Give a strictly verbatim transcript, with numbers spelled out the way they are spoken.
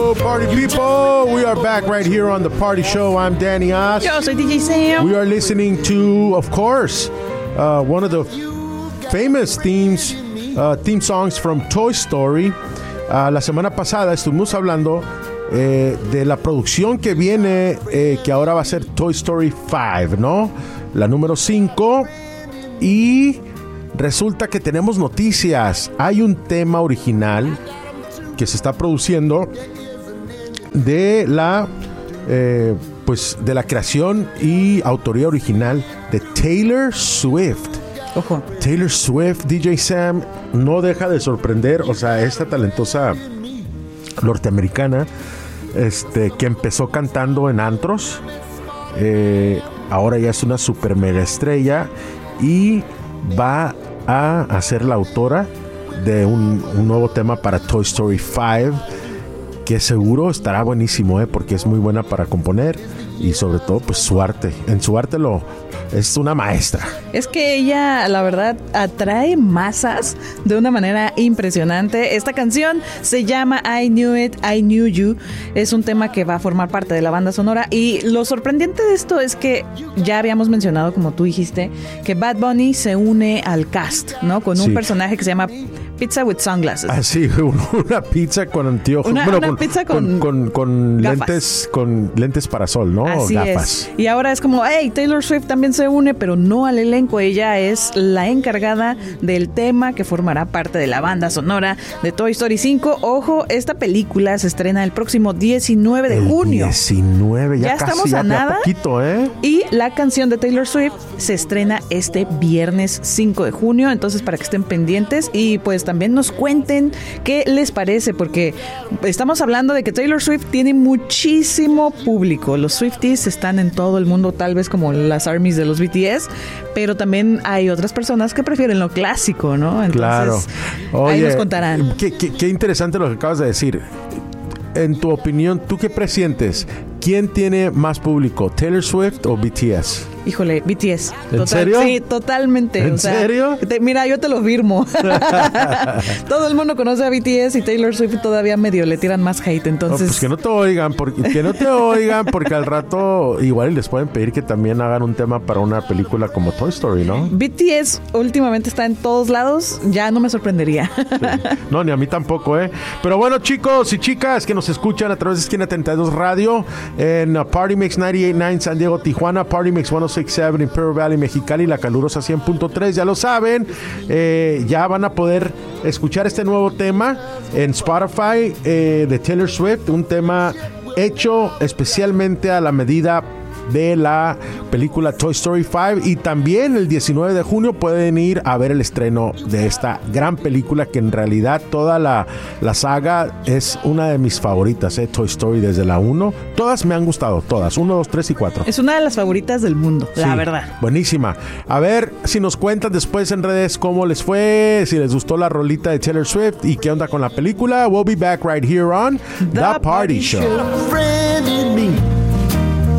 Hello, party people. We are back right here on the Party Show. I'm Danny Oz. Yo soy D J Sam. We are listening to, of course, uh, one of the famous themes, uh, theme songs from Toy Story. Uh, la semana pasada estuvimos hablando eh, de la producción que viene, eh, que ahora va a ser Toy Story cinco, ¿no? La número cinco. Y resulta que tenemos noticias. Hay un tema original que se está produciendo de la eh, pues de la creación y autoría original de Taylor Swift. Ojo. Taylor Swift, D J Sam, no deja de sorprender. O sea, esta talentosa norteamericana este, que empezó cantando en antros, eh, ahora ya es una super mega estrella y va a ser la autora de un, un nuevo tema para Toy Story cinco, que seguro estará buenísimo, ¿eh? Porque es muy buena para componer y sobre todo pues su arte, en su arte lo es una maestra. Es que ella, la verdad, atrae masas de una manera impresionante. Esta canción se llama I Knew It, I Knew You. Es un tema que va a formar parte de la banda sonora. Y lo sorprendente de esto es que ya habíamos mencionado, como tú dijiste, que Bad Bunny se une al cast, ¿no? Con un sí. personaje que se llama Pizza with Sunglasses. Ah, sí, una pizza con anteojos. Una, bueno, una con, pizza con, con, con, con lentes, con lentes para sol, ¿no? Así gafas. Es. Y ahora es como, hey, Taylor Swift también se une, pero no al elenco. Ella es la encargada del tema que formará parte de la banda sonora de Toy Story cinco. Ojo, esta película se estrena el próximo diecinueve de junio. diecinueve, ya, ya casi, estamos ya a nada. Poquito, ¿eh? Y la canción de Taylor Swift se estrena este viernes cinco de junio. Entonces, para que estén pendientes y pues también nos cuenten qué les parece, porque estamos hablando de que Taylor Swift tiene muchísimo público. Los Swifties están en todo el mundo, tal vez como las armies de los B T S, pero también hay otras personas que prefieren lo clásico, ¿no? Entonces, claro. Oye, ahí nos contarán. Qué, qué, qué interesante lo que acabas de decir. En tu opinión, ¿tú qué presientes? ¿Quién tiene más público, Taylor Swift o B T S? Híjole, B T S. ¿En Total, serio? Sí, totalmente. ¿En o sea, serio? Te, mira, yo te lo firmo. Todo el mundo conoce a B T S y Taylor Swift todavía medio le tiran más hate, entonces... No, pues que no te oigan, porque, que no te oigan, porque al rato igual les pueden pedir que también hagan un tema para una película como Toy Story, ¿no? B T S últimamente está en todos lados, ya no me sorprendería. Sí. No, ni a mí tampoco, ¿eh? Pero bueno, chicos y chicas que nos escuchan a través de Esquina treinta y dos Radio, en uh, Party Mix noventa y ocho punto nueve San Diego, Tijuana, Party Mix ciento sesenta y siete Imperial Valley, Mexicali, La Calurosa cien punto tres, ya lo saben, eh, ya van a poder escuchar este nuevo tema en Spotify eh, de Taylor Swift, un tema hecho especialmente a la medida de la película Toy Story cinco, y también el diecinueve de junio pueden ir a ver el estreno de esta gran película que en realidad toda la, la saga es una de mis favoritas, eh, Toy Story desde la uno, todas me han gustado, todas, uno, dos, tres y cuatro. Es una de las favoritas del mundo, sí, la verdad. Buenísima. A ver si nos cuentan después en redes cómo les fue, si les gustó la rolita de Taylor Swift y qué onda con la película. We'll be back right here on The, The Party, Party Show. Show.